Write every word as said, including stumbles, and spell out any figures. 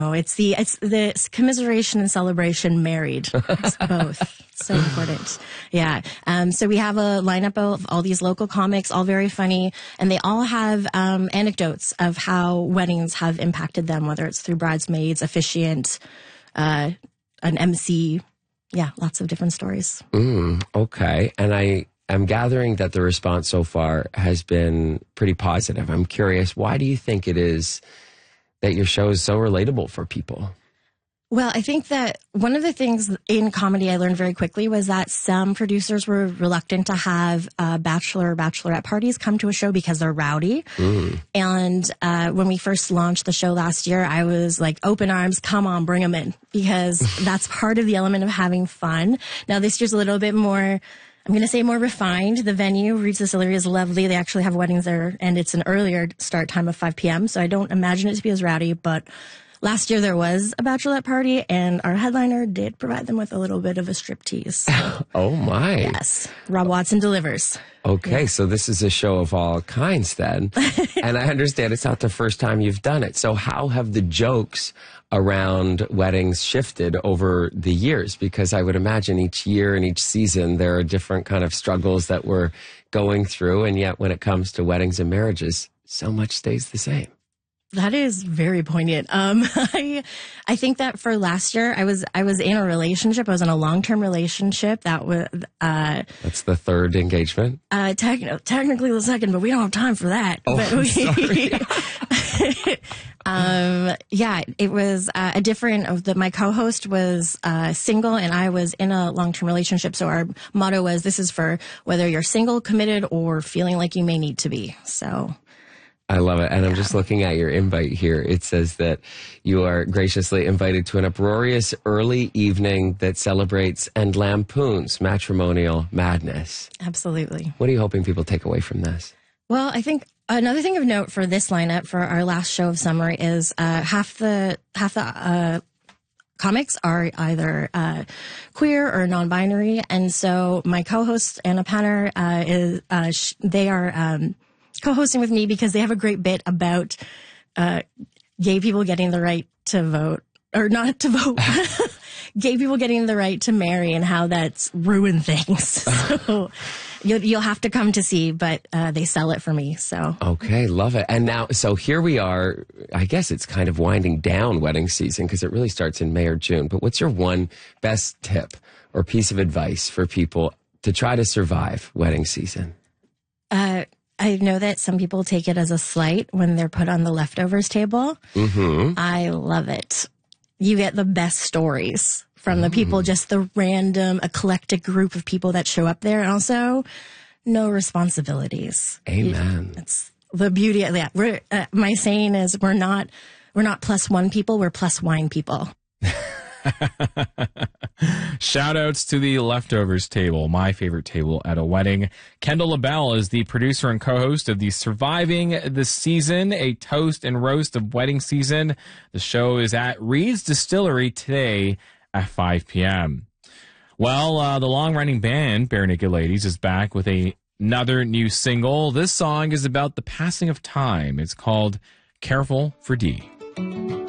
Oh, it's the it's the commiseration and celebration married. It's both. So important. Yeah. Um, so we have a lineup of all these local comics, all very funny, and they all have um, anecdotes of how weddings have impacted them, whether it's through bridesmaids, officiant, uh, an M C. Yeah, lots of different stories. Mm, okay. And I am gathering that the response so far has been pretty positive. I'm curious, why do you think it is that your show is so relatable for people? Well, I think that one of the things in comedy I learned very quickly was that some producers were reluctant to have uh, bachelor or bachelorette parties come to a show because they're rowdy. Mm. And uh, when we first launched the show last year, I was like, open arms, come on, bring them in, because that's part of the element of having fun. Now, this year's a little bit more, I'm going to say more refined. The venue, Reed's Distillery, is lovely. They actually have weddings there, and it's an earlier start time of five p.m., so I don't imagine it to be as rowdy, but last year there was a bachelorette party, and our headliner did provide them with a little bit of a striptease. So, oh, my. Yes. Rob Watson delivers. Okay, yeah. So this is a show of all kinds then. And I understand it's not the first time you've done it. So how have the jokes around weddings shifted over the years? Because I would imagine each year and each season there are different kind of struggles that we're going through. And yet when it comes to weddings and marriages, so much stays the same. That is very poignant. Um, I, I think that for last year, I was, I was in a relationship. I was in a long-term relationship that was, uh, that's the third engagement. Uh, tec- technically the second, but we don't have time for that. Oh, but I'm we, sorry. um, yeah, it was uh, a different of the, my co-host was, uh, single and I was in a long-term relationship. So our motto was, this is for whether you're single, committed, or feeling like you may need to be. So. I love it. And yeah. I'm just looking at your invite here. It says that you are graciously invited to an uproarious early evening that celebrates and lampoons matrimonial madness. Absolutely. What are you hoping people take away from this? Well, I think another thing of note for this lineup for our last show of summer is uh, half the half the uh, comics are either uh, queer or non-binary, and so my co-host Anna Penner uh, is uh, sh- they are. Um, co-hosting with me because they have a great bit about uh, gay people getting the right to vote, or not to vote, gay people getting the right to marry and how that's ruined things. So you'll, you'll have to come to see, but uh, they sell it for me. So okay, love it. And now, so here we are. I guess it's kind of winding down wedding season because it really starts in May or June. But what's your one best tip or piece of advice for people to try to survive wedding season? Uh, I know that some people take it as a slight when they're put on the leftovers table. Mm-hmm. I love it. You get the best stories from mm. the people, just the random, eclectic group of people that show up there. And also, no responsibilities. Amen. It's the beauty of that. We're, uh, my saying is we're not, we're not plus one people, we're plus wine people. Shout outs to the leftovers table, my favorite table at a wedding. Kendall LaBelle is the producer and co-host of the Surviving the Season, a toast and roast of wedding season. The show is at Reed's Distillery today at five p.m. Well, uh, the long-running band, Bare Naked Ladies, is back with a, another new single. This song is about the passing of time. It's called Careful for D.